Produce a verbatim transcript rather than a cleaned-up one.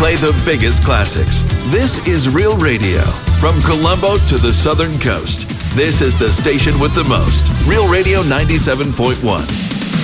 play the biggest classics. This is Real Radio. From Colombo to the Southern Coast, this is the station with the most. Real Radio ninety-seven point one.